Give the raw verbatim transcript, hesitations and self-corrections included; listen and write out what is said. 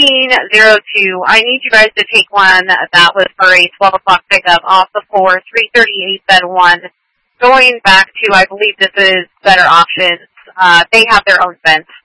fifteen oh two. I need you guys to take one that was for a twelve o'clock pickup off the four, three thirty-eight, bed one. Going back to, I believe this is Better Options. Uh, they have their own fence.